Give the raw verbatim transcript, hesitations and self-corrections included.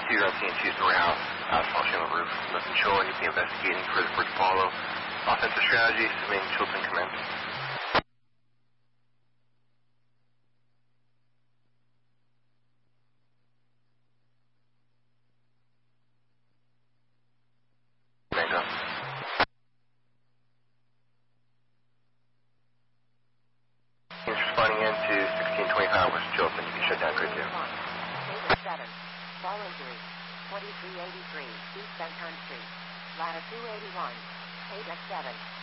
two on C N T's warehouse, asphalt shingle roof. Nothing show, you be investigating for the first follow. Offensive strategy, submitting Chilton command. Commando. He's responding in to sixteen twenty-five West Chilton. You can shut down grid two. seven, fall injury, twenty-three eighty-three, East Benton Street, ladder two eighty-one, eight X seven.